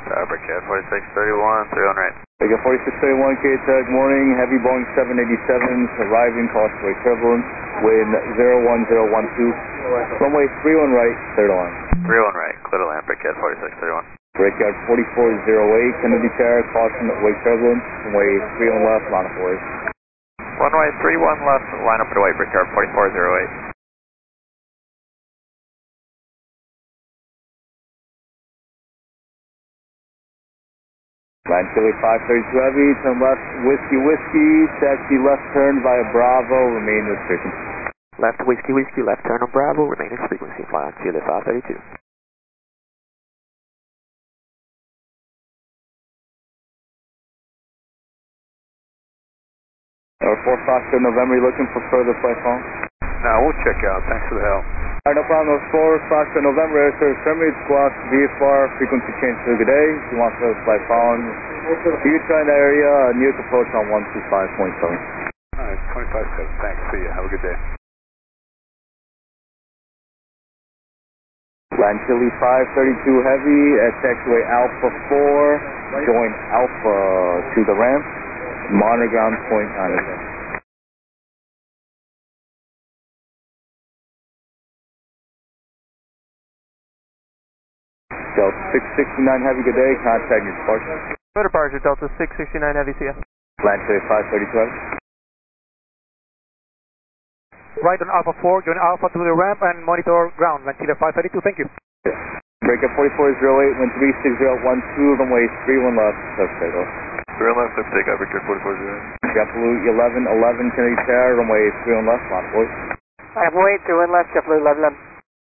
Brickyard 4631, 31 right. Brickyard 4631, K-Tag, morning, heavy Boeing 787s arriving, Causeway turbulence, wind 01012, runway 31 right, clear to land. 31 right, clear to land, Brickyard 4631. Brickyard 4408, Kennedy Tower, caution wake turbulence, runway 31 left, line up for wait. Runway 31 left, line up for wait, Brickyard 4408. Land Chile 532 heavy, turn left, whiskey, whiskey, taxi left turn via Bravo, remain with frequency. Left whiskey, whiskey, left turn on Bravo, remain in frequency, fly on Chile 532. Or 4 Foxtrot November, you looking for further flight phone? No, we'll check out, thanks for the help. Alright, no problem, 4 Foxtrot November, air service terminated, squawk, VFR, frequency change for good day. If you want further flight phone, you can try in that area, New York approach on 125.7. Alright, 25.7, thanks, see you, have a good day. Land Chile 532 heavy at taxiway Alpha 4, join Alpha to the ramp, monitor ground point 9. Delta 669 heavy, good day, contact your departure. Good departure, Delta 669 heavy, see ya. Land Chile 532 heavy. Right on Alpha 4, join Alpha to the ramp and monitor ground, Land Chile 532, thank you. Breakup 4408, wind 36012, runway 31 left, left takeoff. 31 left, left takeoff, Brickyard 4408. JetBlue 1111 Kennedy Tower, runway 31 left, line voice. I have way 31 left, JetBlue 1111.